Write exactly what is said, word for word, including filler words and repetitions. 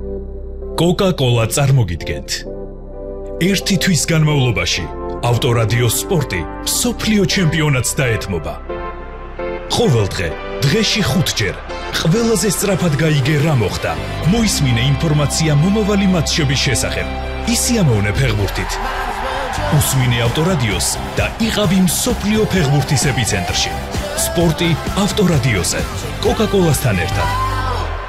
Coca-Cola წარმოგიდგენთ. ერთი თვის განმავლობაში ავტორადიო სპორტი მსოფლიო ჩემპიონატს დაეთმობა. ყოველდღე, დღეში ხუთჯერ, ყველაზე სწრაფად გაიგე რა მოხდა. მოისმინე ინფორმაცია მომავალი მატჩების შესახებ. ისიამოვნე ფეხბურთით. უსმინე ავტორადიოს და იყავი მსოფლიო ფეხბურთის ეპიცენტრში. სპორტი ავტორადიოზე. Coca-Cola-სთან ერთად.